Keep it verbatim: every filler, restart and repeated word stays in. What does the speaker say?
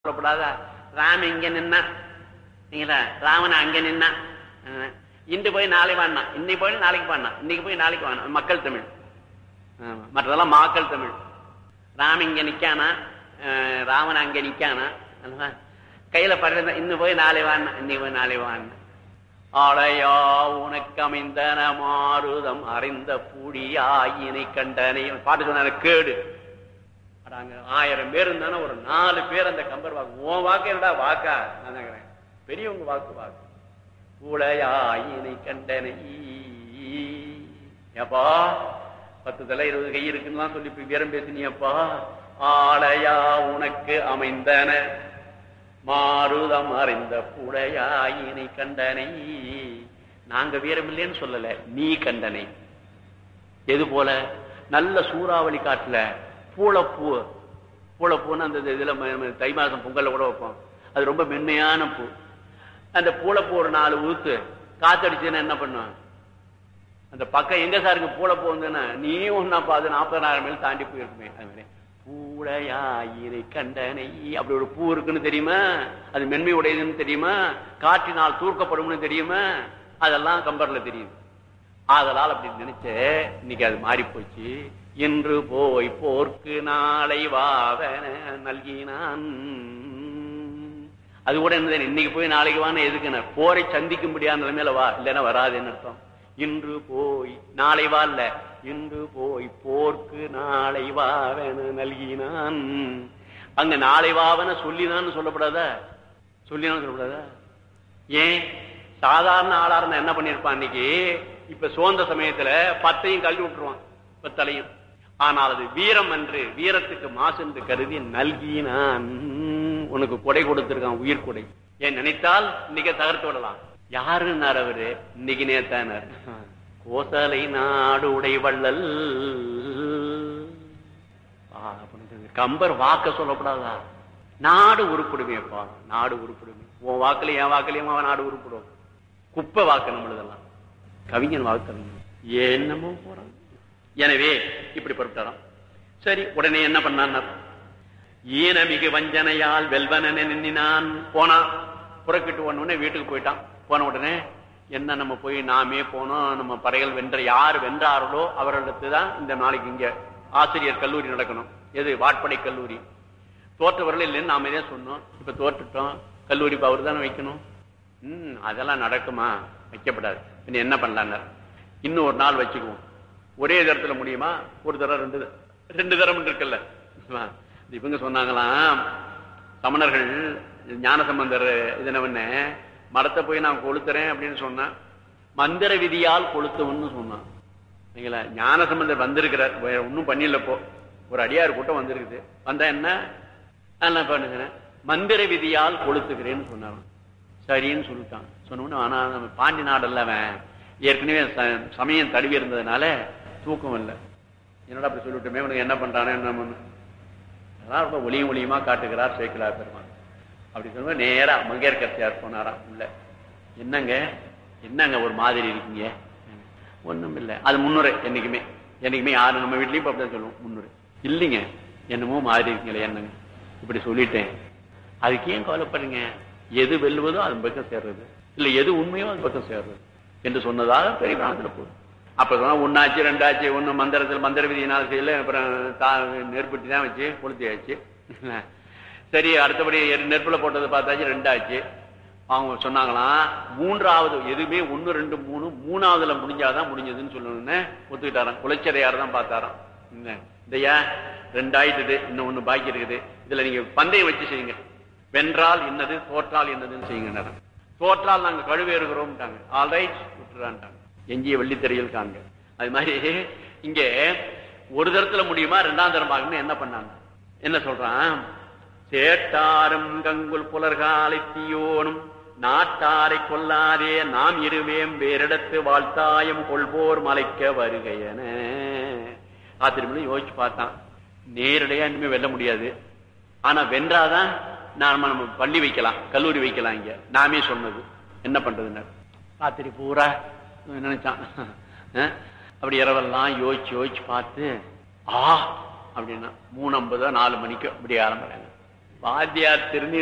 சொல்லப்படாத. ராம இங்க நின்னா நீங்களா, ராமன் அங்க நின்னா இன்று போய் நாளை வாடினா, இன்னைக்கு போய் நாளைக்கு பாடினா, இன்னைக்கு போய் நாளைக்கு வாடினா. மக்கள் தமிழ், மற்றதெல்லாம் மாக்கள் தமிழ். ராம இங்க நிக்கானா, ராமன் அங்க நிக்கானா, கையில படுற இன்னும் போய் நாளை வாடினா, இன்னைக்கு போய் நாளை வாடினா. ஆளையா உனக்கு அமைந்தன மாறுதம் அறிந்த பூடியாயினை கண்டனை பாட்டு சொன்ன கேடு. ஆயிரம் பேர் இருந்தானே ஒரு நாலு பேர் அந்த கம்பர் வாக்கு. உன் வாக்கு என்னடா வாக்கா? நான் கேக்குறேன், பெரியவங்க வாக்கு வாக்கு. பூளையாயினை கண்டனை ஏப்பா, பத்து தலை இருபது கை இருக்குன்னு சொல்லி வீரம் பேசினியப்பா. ஆளையா உனக்கு அமைந்தன மாறுதம் அறிந்த புடையாயினை கண்டனை. நாங்க வீரம் இல்லைன்னு சொல்லல, நீ கண்டனை. எது போல? நல்ல சூறாவளி காட்டுல பூளப்பூ, பூளப்பூன்னு அந்த இதுல தை மாசம் பொங்கல்ல கூட வைப்போம். அது ரொம்ப மென்மையான பூ. அந்த பூளப்பூ ஒரு நாலு ஊத்து காத்தடிச்சுன்னா என்ன பண்ணும்? அந்த பக்கம் எங்க சாருக்கு பூளப்பூ வந்துன்னா நீ ஒன்னாப்பா அது நாற்பதாயிரம் மேல் தாண்டி போயிருக்குமே. அது மாதிரி பூளையாயிரை கண்டனை அப்படி ஒரு பூ இருக்குன்னு தெரியுமா? அது மென்மை உடையதுன்னு தெரியுமா? காற்றினால் தூர்க்கப்படும்னு தெரியுமா? அதெல்லாம் கம்பர்ல தெரியுது. அதனால் அப்படி நினைச்ச இன்னைக்கு அது மாறி போச்சு. இன்று போய் போர்க்கு நாளை வாவன நல்கினான். அது கூட என்ன, இன்னைக்கு போய் நாளைக்கு வான எதுக்குன்னு போரை சந்திக்கும்படியான நிலைமையில வா, இல்லைன்னா வராதுன்னு அர்த்தம். இன்று போய் நாளை வா இல்ல, இன்று போய் போர்க்கு நாளை வாவன நல்கினான். அங்க நாளை வாவன சொல்லினான்னு சொல்லப்படாதா? சொல்லினான்னு சொல்லப்படாதா? ஏன்? சாதாரண ஆளா இருந்தா என்ன பண்ணிருப்பான் இன்னைக்கு? இப்ப சோந்த சமயத்துல பத்தையும் கல்வி விட்டுருவான், பத்தலையும். ஆனால் அது வீரம் என்று, வீரத்துக்கு மாசு என்று கருதி நல்கினான். உனக்கு கொடை கொடுத்திருக்கான், உயிர் கொடை. ஏன் நினைத்தால் இன்னைக்கு தகர்த்து விடலாம். யாருன்னார் அவரு? இன்னைக்கு நேத்தானார். கோசலை நாடு உடை வள்ளல். கம்பர் வாக்க சொல்லப்படாதா? நாடு உருப்படுமையப்பா, நாடு உருப்படுமை. உன் வாக்குல என் வாக்குலயும் அவன் நாடு உருப்படும். குப்பை வாக்கு நம்மளதெல்லாம், கவிஞன் வாக்கு என்னமோ போறான். எனவே இப்படி பொறுத்தாராம். சரி, உடனே என்ன பண்ணான்? ஈனமிகு வஞ்சனையால் வெல்வன நின்னான். போனான், புறக்கிட்டு உடனே வீட்டுக்கு போயிட்டான். போன உடனே என்ன, நம்ம போய் நாமே போனோம், நம்ம படைகள் வென்ற யார் வென்றார்களோ அவர்களுக்கு தான் இந்த நாளைக்கு இங்க ஆசிரியர் கல்லூரி நடக்கணும். எது? வாட்படை கல்லூரி. தோற்றவர்கள் இல்லைன்னு நாம தான் சொன்னோம். இப்ப தோற்றுட்டோம், கல்லூரி அவர் தானே வைக்கணும். உம் அதெல்லாம் நடக்குமா? வைக்கப்படாது. இன்னும் என்ன பண்ணலான்னு, இன்னும் ஒரு நாள் வச்சுக்குவோம். ஒரே தரத்துல முடியுமா? ஒரு தரம் ரெண்டு ரெண்டு தரம் இருக்குல்ல. இவங்க சொன்னாங்களாம், சமணர்கள் ஞானசம்பந்தர் இதனவன மரத்தை போய் நான் கொளுத்துறேன் அப்படின்னு சொன்னா, மந்திர விதியால் கொளுத்தவன்னு சொன்னான். ஞானசம்பந்தர் வந்திருக்கிறார், ஒன்னும் பண்ணிடலப்போ ஒரு அடியார் கூட்டம் வந்திருக்குது. வந்தா என்ன என்ன பண்ணுங்க, மந்திர விதியால் கொளுத்துக்கிறேன்னு சொன்னான். சரின்னு சொல்லிட்டான். சொன்ன ஆனா நம்ம பாண்டி நாடல்லவன் ஏற்கனவே சமயம் தழுவி இருந்ததுனால தூக்கம் இல்லை. என்னடா அப்படி சொல்லிவிட்டுமே, உனக்கு என்ன பண்றானே என்ன பண்ணு, அதெல்லாம் ரொம்ப ஒளியும் ஒளியுமா காட்டுகிறார் சேக்கிழார் பெருமான். அப்படி சொல்லும்போது நேரா மங்கையர்கரசியார் போனாராம் உள்ள. என்னங்க என்னங்க ஒரு மாதிரி இருக்கீங்க? ஒண்ணும் இல்லை. அது முன்னுரை. என்னைக்குமே என்னைக்குமே யாரு நம்ம வீட்லயும் அப்படிதான் சொல்லுவோம், முன்னுரை. இல்லைங்க என்னமோ மாதிரி இருக்கீங்களே, என்னங்க இப்படி சொல்லிட்டேன். அதுக்கு ஏன் கவலைப்படுறீங்க? எது வெல்லுவதோ அது பக்கம் சேர்றது, இல்ல எது உண்மையோ அது பக்கம் சேர்றது என்று சொன்னதாக பெரிய காலத்துல போகுது. அப்ப ஒன்னாச்சு ரெண்டாச்சு, ஒண்ணு மந்திரத்தில் மந்திர விதியினால செய்யல, அப்புறம் நெருப்பட்டி தான் வச்சு கொளுத்தியாச்சு. சரி, அடுத்தபடி நெருப்புல போட்டதை பார்த்தாச்சு, ரெண்டாச்சு. அவங்க சொன்னாங்களாம் மூன்றாவது எதுவுமே ஒன்னு ரெண்டு மூணு மூணாவதுல முடிஞ்சாதான் முடிஞ்சதுன்னு சொல்லணும்னு ஒத்துக்கிட்டாராம். குலைச்சதையார் தான் பார்த்தாராம். இதையா ரெண்டாயிட்டு இன்னும் ஒண்ணு பாக்கி இருக்குது, இதுல நீங்க பந்தயம் வச்சு செய்யுங்க. வென்றால் என்னது, தோற்றால் என்னதுன்னு செய்யுங்க. தோற்றால் நாங்க கழுவேறுகிறோம், ஆல்ரைட் விட்டுறான்ட்டாங்க. எஞ்சிய வெள்ளித்திரையில் காண்க. அது மாதிரி இங்க ஒரு தரத்துல முடியுமா, ரெண்டாம் தரம் ஆகணும்னு என்ன பண்ணாங்க? என்ன சொல்றான்? சேட்டாரும் கங்குல் புலர்காலை தீயோனும் நாட்டாரை கொல்லாதே நாம் இருவேம் வேறிடத்து வாழ்த்தாயம் கொள்வோர் மலைக்க வருகையன. ஆத்திரமே யோசிச்சு பார்த்தான். நேரடியா இனிமே வெல்ல முடியாது, ஆனா வென்றாதான் நாம நம்ம பள்ளி வைக்கலாம், கல்லூரி வைக்கலாம். இங்க நாமே சொன்னது என்ன பண்றதுன்னு ராத்திரி பூரா நினைச்சான். அப்படி இரவெல்லாம் யோசிச்சு யோசிச்சு பார்த்து ஆ அப்படின்னா மூணு ஐம்பதோ நாலு மணிக்கு அப்படி ஆரம்பிறாங்க. வாத்தியார் திருநீர்